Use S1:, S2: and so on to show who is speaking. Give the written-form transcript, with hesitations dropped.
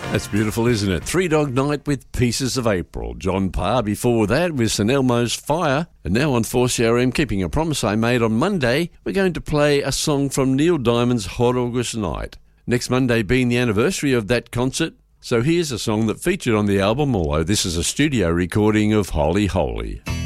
S1: That's beautiful, isn't it? Three Dog Night with Pieces of April. John Parr before that with St Elmo's Fire. And now on 4CRM, keeping a promise I made on Monday, we're going to play a song from Neil Diamond's Hot August Night. Next Monday being the anniversary of that concert. So here's a song that featured on the album, although this is a studio recording of Holy Holy.